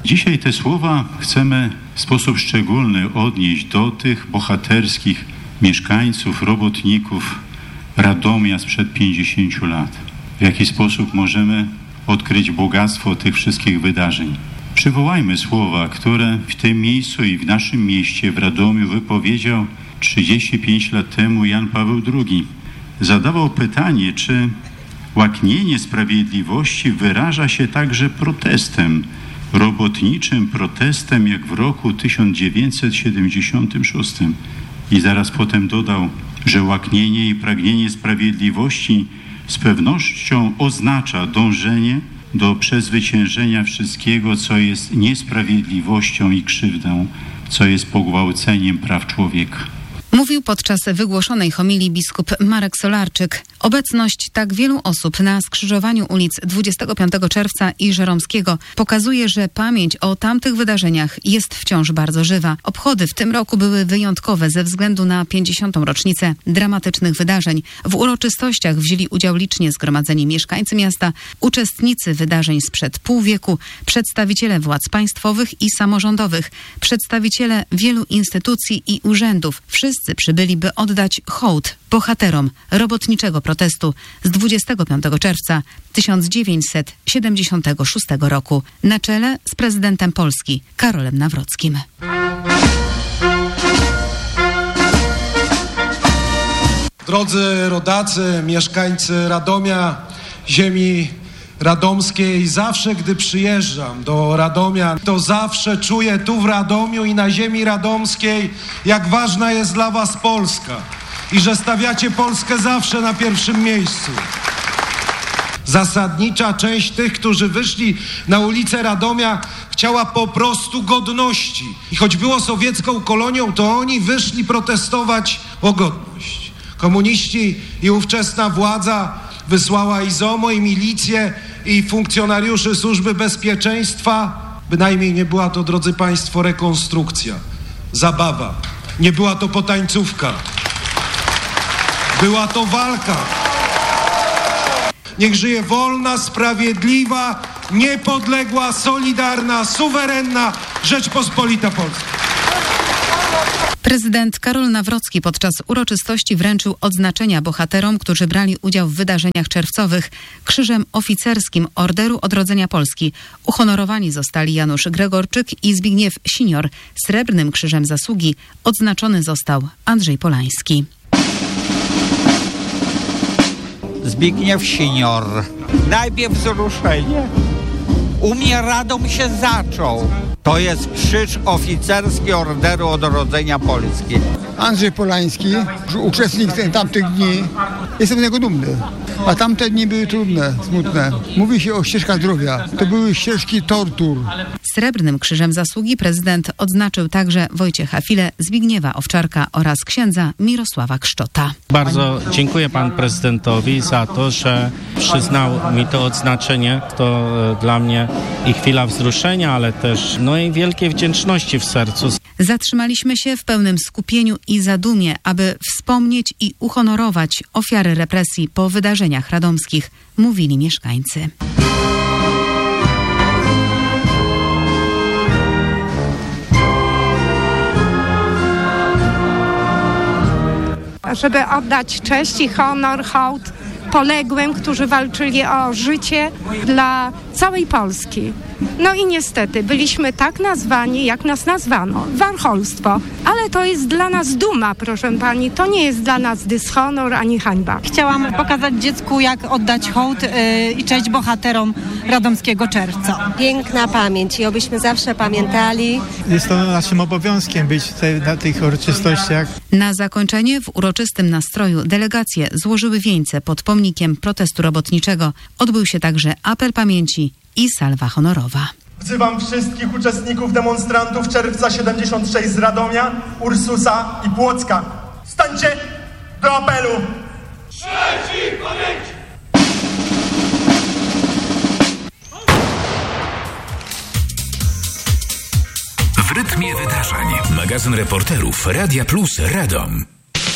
Dzisiaj te słowa chcemy w sposób szczególny odnieść do tych bohaterskich mieszkańców, robotników Radomia sprzed 50 lat. W jaki sposób możemy odkryć bogactwo tych wszystkich wydarzeń. Przywołajmy słowa, które w tym miejscu i w naszym mieście, w Radomiu, wypowiedział 35 lat temu Jan Paweł II. Zadawał pytanie, czy łaknienie sprawiedliwości wyraża się także protestem, robotniczym protestem, jak w roku 1976. I zaraz potem dodał, że łaknienie i pragnienie sprawiedliwości z pewnością oznacza dążenie do przezwyciężenia wszystkiego, co jest niesprawiedliwością i krzywdą, co jest pogwałceniem praw człowieka. Mówił podczas wygłoszonej homilii biskup Marek Solarczyk. Obecność tak wielu osób na skrzyżowaniu ulic 25 czerwca i Żeromskiego pokazuje, że pamięć o tamtych wydarzeniach jest wciąż bardzo żywa. Obchody w tym roku były wyjątkowe ze względu na 50. rocznicę dramatycznych wydarzeń. W uroczystościach wzięli udział licznie zgromadzeni mieszkańcy miasta, uczestnicy wydarzeń sprzed pół wieku, przedstawiciele władz państwowych i samorządowych, przedstawiciele wielu instytucji i urzędów. Wszyscy przybyli, by oddać hołd bohaterom robotniczego protestu z 25 czerwca 1976 roku na czele z prezydentem Polski Karolem Nawrockim. Drodzy rodacy, mieszkańcy Radomia, ziemi radomskiej, zawsze gdy przyjeżdżam do Radomia, to zawsze czuję tu w Radomiu i na ziemi radomskiej, jak ważna jest dla was Polska i że stawiacie Polskę zawsze na pierwszym miejscu. Zasadnicza część tych, którzy wyszli na ulicę Radomia, chciała po prostu godności. I choć było sowiecką kolonią, to oni wyszli protestować o godność. Komuniści i ówczesna władza wysłała i ZOMO, i milicję, i funkcjonariuszy Służby Bezpieczeństwa. Bynajmniej nie była to, drodzy państwo, rekonstrukcja, zabawa. Nie była to potańcówka. Była to walka. Niech żyje wolna, sprawiedliwa, niepodległa, solidarna, suwerenna Rzeczpospolita Polska. Prezydent Karol Nawrocki podczas uroczystości wręczył odznaczenia bohaterom, którzy brali udział w wydarzeniach czerwcowych. Krzyżem oficerskim Orderu Odrodzenia Polski uhonorowani zostali Janusz Gregorczyk i Zbigniew Sinior. Srebrnym Krzyżem Zasługi odznaczony został Andrzej Polański. Zbigniew Sinior. Najpierw wzruszenie. U mnie Radom się zaczął. To jest krzyż oficerski Orderu Odrodzenia Polski. Andrzej Polański, uczestnik tamtych dni. Jestem z niego dumny. A tamte dni były trudne, smutne. Mówi się o ścieżkach zdrowia. To były ścieżki tortur. Srebrnym Krzyżem Zasługi prezydent odznaczył także Wojciecha Filę, Zbigniewa Owczarka oraz księdza Mirosława Kszczota. Bardzo dziękuję panu prezydentowi za to, że przyznał mi to odznaczenie. To dla mnie i chwila wzruszenia, ale też i wielkiej wdzięczności w sercu. Zatrzymaliśmy się w pełnym skupieniu i zadumie, aby wspomnieć i uhonorować ofiary represji po wydarzeniach radomskich, mówili mieszkańcy. Żeby oddać cześć i honor, hołd poległym, którzy walczyli o życie dla całej Polski. No i niestety byliśmy tak nazwani, jak nas nazwano. Warcholstwo. Ale to jest dla nas duma, proszę pani. To nie jest dla nas dyshonor ani hańba. Chciałam pokazać dziecku, jak oddać hołd i cześć bohaterom Radomskiego Czerwca. Piękna pamięć i obyśmy zawsze pamiętali. Jest to naszym obowiązkiem być na tych uroczystościach. Na zakończenie w uroczystym nastroju delegacje złożyły wieńce pod pomnikiem protestu robotniczego. Odbył się także apel pamięci i salwa honorowa. Wzywam wszystkich uczestników demonstrantów Czerwca 76 z Radomia, Ursusa i Płocka. Stańcie do apelu! Trzeci pamięci! W rytmie wydarzeń. Magazyn reporterów Radia Plus Radom.